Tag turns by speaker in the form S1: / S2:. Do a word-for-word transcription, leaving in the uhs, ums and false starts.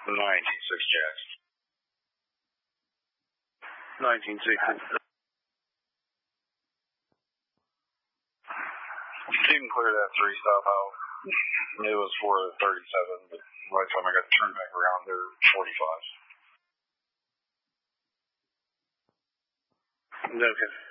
S1: nineteen six Jacks.
S2: nineteen six.
S1: Didn't clear that three stop out. It was for the thirty-seven, but by the time I got turned back around, they're forty-five.
S2: Okay.